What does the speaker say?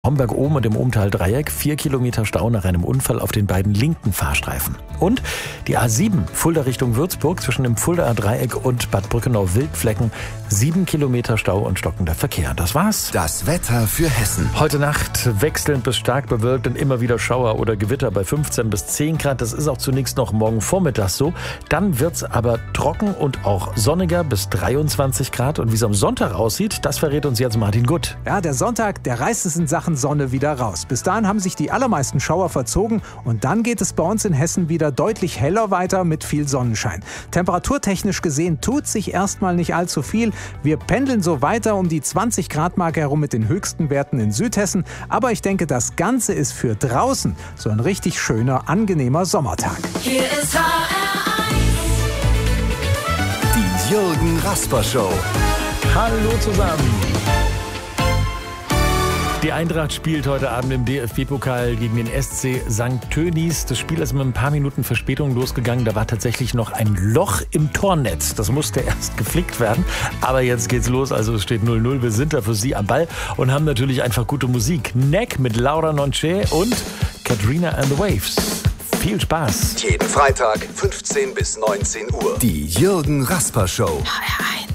Homberg oben und im Umtal Dreieck, 4 Kilometer Stau nach einem Unfall auf den beiden linken Fahrstreifen. Und die A7, Fulda Richtung Würzburg, zwischen dem Fuldaer Dreieck und Bad Brückenau-Wildflecken, 7 Kilometer Stau und stockender Verkehr. Das war's. Das Wetter für Hessen. Heute Nacht wechselnd bis stark bewölkt und immer wieder Schauer oder Gewitter bei 15 bis 10 Grad. Das ist auch zunächst noch morgen Vormittag so. Dann wird's aber trocken und auch sonniger bis 23 Grad. Und wie es am Sonntag aussieht, das verrät uns jetzt Martin Gutt. Ja, der Sonntag, der reißt es in Sachen Sonne wieder raus. Bis dahin haben sich die allermeisten Schauer verzogen und dann geht es bei uns in Hessen wieder deutlich heller weiter mit viel Sonnenschein. Temperaturtechnisch gesehen tut sich erstmal nicht allzu viel. Wir pendeln so weiter um die 20 Grad Marke herum mit den höchsten Werten in Südhessen. Aber ich denke, das Ganze ist für draußen so ein richtig schöner, angenehmer Sommertag. Hier ist HR1. Die Jürgen Rasper Show. Hallo zusammen. Die Eintracht spielt heute Abend im DFB-Pokal gegen den SC St. Tönnies. Das Spiel ist mit ein paar Minuten Verspätung losgegangen. Da war tatsächlich noch ein Loch im Tornetz. Das musste erst geflickt werden. Aber jetzt geht's los. Also es steht 0-0. Wir sind da für Sie am Ball und haben natürlich einfach gute Musik. Neck mit Laura Nonche und Katrina and the Waves. Viel Spaß. Jeden Freitag 15 bis 19 Uhr. Die Jürgen Rasper Show. HR1.